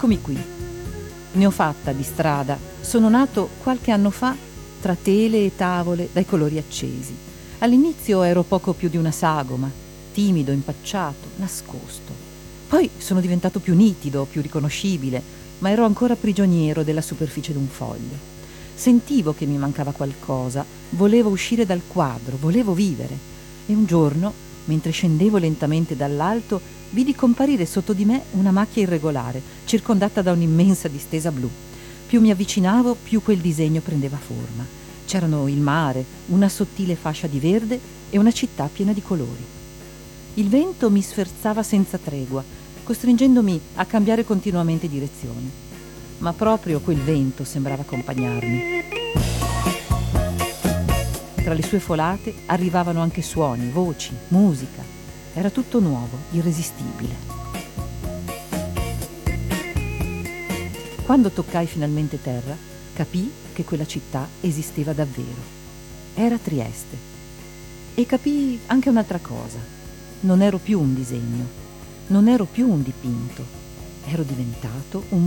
Eccomi qui. Ne ho fatta di strada. Sono nato qualche anno fa tra tele e tavole dai colori accesi. All'inizio ero poco più di una sagoma, timido, impacciato, nascosto. Poi sono diventato più nitido, più riconoscibile, ma ero ancora prigioniero della superficie d'un foglio. Sentivo che mi mancava qualcosa, volevo uscire dal quadro, volevo vivere. E un giorno, mentre scendevo lentamente dall'alto, vidi comparire sotto di me una macchia irregolare, circondata da un'immensa distesa blu. Più mi avvicinavo, più quel disegno prendeva forma. C'erano il mare, una sottile fascia di verde e una città piena di colori. Il vento mi sferzava senza tregua, costringendomi a cambiare continuamente direzione. Ma proprio quel vento sembrava accompagnarmi. Tra le sue folate arrivavano anche suoni, voci, musica. Era tutto nuovo, irresistibile. Quando toccai finalmente terra, capii che quella città esisteva davvero. Era Trieste. E capii anche un'altra cosa. Non ero più un disegno, non ero più un dipinto. Ero diventato un